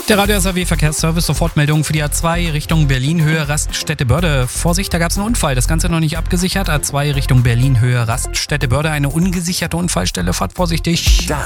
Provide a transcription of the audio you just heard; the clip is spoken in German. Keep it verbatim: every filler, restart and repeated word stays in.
Der Radio S R W Verkehrsservice, Sofortmeldung für die A zwei Richtung Berlin, Höhe Raststätte Börde. Vorsicht, da gab es einen Unfall, das Ganze noch nicht abgesichert. A zwei Richtung Berlin, Höhe Raststätte Börde, eine ungesicherte Unfallstelle, fahrt vorsichtig.